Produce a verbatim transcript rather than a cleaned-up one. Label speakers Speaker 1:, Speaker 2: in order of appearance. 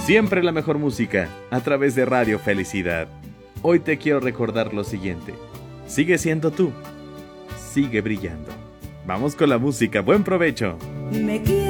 Speaker 1: Siempre la mejor música a través de Radio Felicidad. Hoy te quiero recordar lo siguiente. Sigue siendo tú. Sigue brillando. Vamos con la música. Buen provecho.
Speaker 2: Me